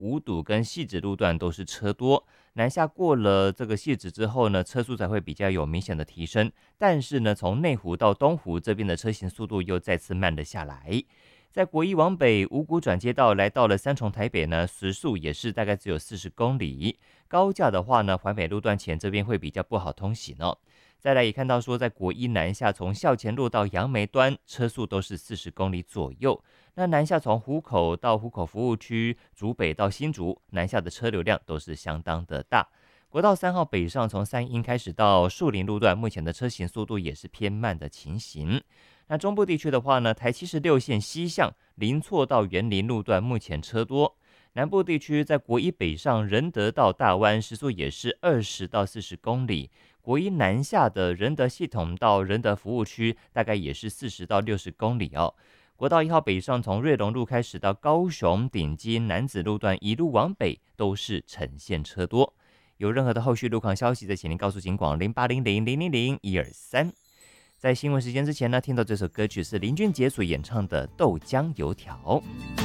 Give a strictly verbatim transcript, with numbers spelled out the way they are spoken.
五堵跟汐止路段都是车多，南下过了这个汐止之后呢，车速才会比较有明显的提升。但是呢，从内湖到东湖这边的车行速度又再次慢了下来。在国一往北五股转接道来到了三重台北呢，时速也是大概只有四十公里。高架的话呢，环北路段前这边会比较不好通行哦。再来也看到说，在国一南下从校前路到杨梅端，车速都是四十公里左右。那南下从湖口到湖口服务区、竹北到新竹，南下的车流量都是相当的大。国道三号北上从三鶯开始到树林路段，目前的车行速度也是偏慢的情形。那中部地区的话呢，台七十六线西向林错到园林路段目前车多。南部地区在国一北上仁德到大湾，时速也是二十到四十公里。国一南下的仁德系统到仁德服务区，大概也是四十到六十公里哦。国道一号北上从瑞隆路开始到高雄顶金南子路段，一路往北都是呈现车多。有任何的后续路况消息，再请您告诉警广零八零零零零零一二三。在新闻时间之前呢，听到这首歌曲是林俊杰所演唱的《豆浆油条》。